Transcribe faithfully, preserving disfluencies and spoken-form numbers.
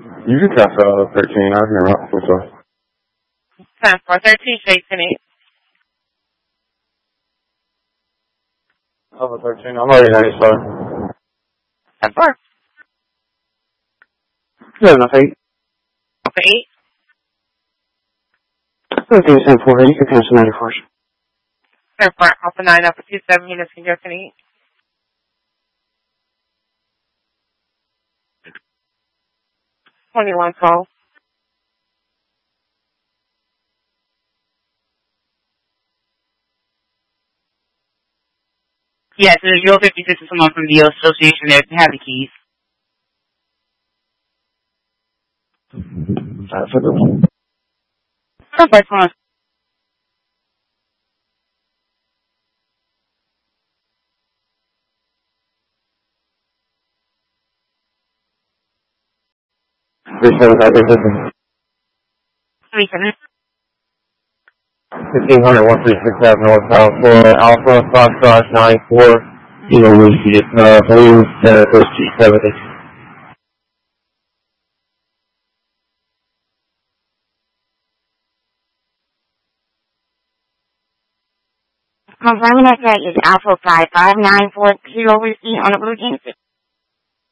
You can pass uh, thirteen. I can rock for so. Time for thirteen, straight to me. Over thirteen. I'm already ninety-five. Time for. Yeah, enough eight. Okay, eight. thirteen, ten, four, eight. You can cancel ninety-four. Time for Alpha nine, Alpha two, seven units, congestion eight. twenty-one, twelve. Yes, there's zero fifty-six is someone from the association there to have the keys. That's a good one. Perfect, come on. three seven five eight seven. Three seven. fifteen hundred, one three six Ave North, South Florida, Alpha, Foxtrot, nine four, Kilo Whiskey, uh, Blue, Center, Coast G seventy. Confirming that that is Alpha five five nine four Kilo Whiskey on the Blue Jeans.